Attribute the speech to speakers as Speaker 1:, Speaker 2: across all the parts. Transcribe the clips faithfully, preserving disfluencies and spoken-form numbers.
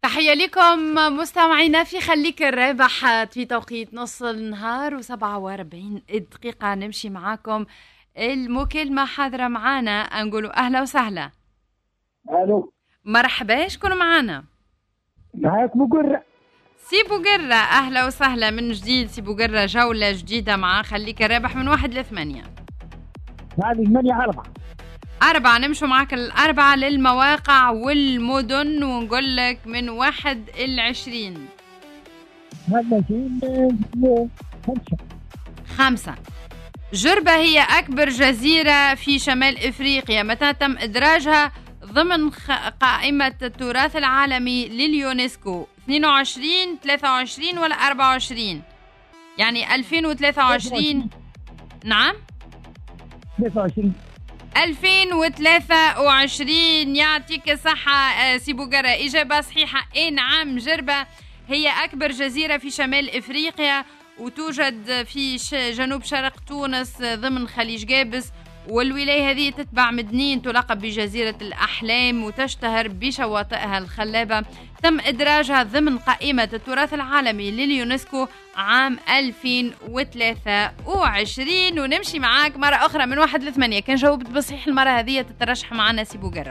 Speaker 1: تحية لكم مستمعينا في خليك الرابح في توقيت نص النهار وسبعة واربعين دقيقة. نمشي معاكم المكالمة حاضرة معانا، نقولوا أهلا وسهلا.
Speaker 2: الو
Speaker 1: مرحبا، شكون معانا؟
Speaker 2: معاك بقرة.
Speaker 1: سي بقرة، أهلا وسهلا من جديد سي بقرة. جولة جديدة مع خليك الرابح من واحد لثمانية.
Speaker 2: هذه ثمانية أربعة
Speaker 1: أربعة. نمشوا معاك الأربعة للمواقع والمدن ونقول لك من واحد العشرين.
Speaker 2: هذا خمسة.
Speaker 1: خمسة. جربة هي أكبر جزيرة في شمال إفريقيا، متى تم إدراجها ضمن قائمة التراث العالمي لليونسكو؟ اثنين وعشرين، ثلاثة وعشرين ولا أربعة وعشرين؟ يعني ألفين وثلاثة وعشرين. نعم
Speaker 2: ثلاثة وعشرين.
Speaker 1: ألفين وثلاثة وعشرين. يعطيك الصحة سي بوغرة، إجابة صحيحة. إيه نعم، جربة هي أكبر جزيرة في شمال إفريقيا وتوجد في جنوب شرق تونس ضمن خليج جابس، والولاية هذه تتبع مدنين تلقب بجزيرة الأحلام وتشتهر بشواطئها الخلابة. تم إدراجها ضمن قائمة التراث العالمي لليونسكو عام ألفين وثلاثة وعشرين. ونمشي معاك مرة أخرى من واحد لثمانية. كان جاوبت بصحيح المرة هذه تترشح معنا سي بوغرة.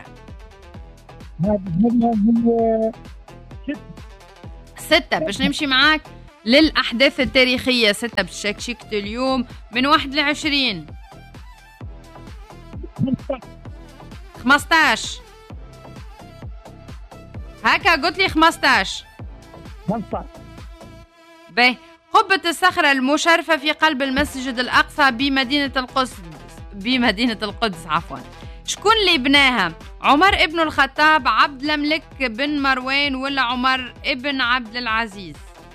Speaker 1: ستة. باش نمشي معاك للأحداث التاريخية. ستة بشكشكت اليوم من واحد لعشرين. خمستاش. هكا قلت لي خمستاش.
Speaker 2: خمسة.
Speaker 1: باهي. قبة الصخرة المشرفة في قلب المسجد الأقصى بمدينة القدس بمدينة القدس عفوا، شكون اللي بناها؟ عمر ابن الخطاب، عبد الملك بن مروان ولا عمر ابن عبد العزيز؟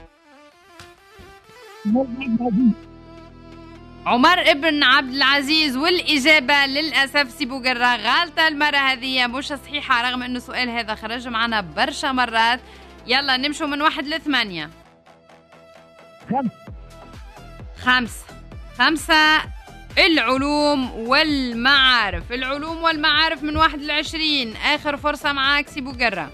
Speaker 1: عمر ابن عبد العزيز. والإجابة للأسف سي بوغرة غالطة المرة هذه، مش صحيحة رغم أنه السؤال هذا خرج معنا برشا مرات. يلا نمشوا من واحد لثمانية.
Speaker 2: خمسة.
Speaker 1: خمسة. خمسة. العلوم والمعارف. العلوم والمعارف من واحد لعشرين. آخر فرصة معاك سي بوغرة.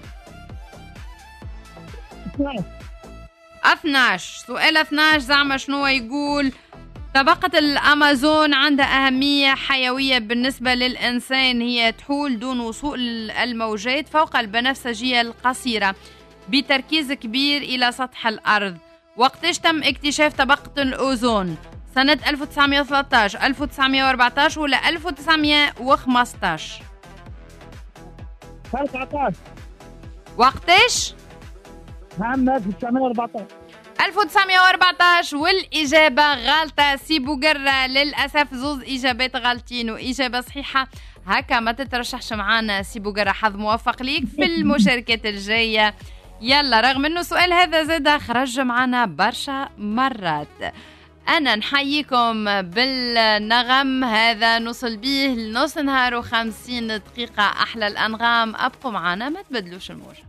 Speaker 1: اثناش. سؤال اثناش زعما شنو يقول؟ طبقة الأمازون عندها أهمية حيوية بالنسبة للإنسان، هي تحول دون وصول الموجات فوق البنفسجية القصيرة بتركيز كبير إلى سطح الأرض. وقتاش تم اكتشاف طبقة الأوزون؟ سنة ألف وتسعمائة وثلاثة عشر، ألف وتسعمائة وأربعة عشر ولا ألف وتسعمائة وخمسة عشر؟
Speaker 2: تسعة عشر.
Speaker 1: وقتاش؟
Speaker 2: نعم ألف وتسعمائة وأربعة عشر.
Speaker 1: ألف وتسعمائة وأربعة عشر. والإجابة غلطة سي بوغرة، للأسف زوز إجابات غلطين وإجابة صحيحة. هكا ما تترشحش معانا سي بوغرة، حظ موفق ليك في المشاركات الجاية. يلا رغم أنه السؤال هذا زاد خرج معانا برشا مرات. أنا نحييكم بالنغم هذا نوصل بيه لنص نهار وخمسين دقيقة أحلى الأنغام. أبقوا معنا ما تبدلوش الموجة.